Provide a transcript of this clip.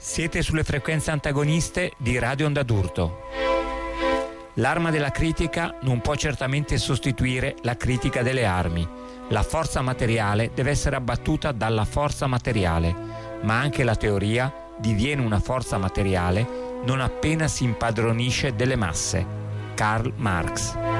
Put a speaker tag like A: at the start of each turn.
A: Siete sulle frequenze antagoniste di Radio Onda d'Urto. L'arma della critica non può certamente sostituire la critica delle armi. La forza materiale deve essere abbattuta dalla forza materiale, ma anche la teoria diviene una forza materiale non appena si impadronisce delle masse. Karl Marx.